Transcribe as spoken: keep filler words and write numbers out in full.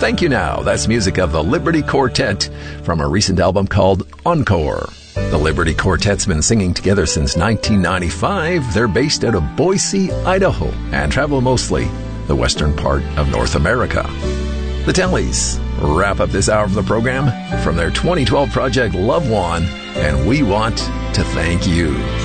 Thank You Now. That's music of the Liberty Quartet from a recent album called Encore. The Liberty Quartet's been singing together since nineteen ninety-five. They're based out of Boise, Idaho, and travel mostly the western part of North America. The Tellys wrap up this hour of the program from their twenty twelve project Love One, and we want to thank you.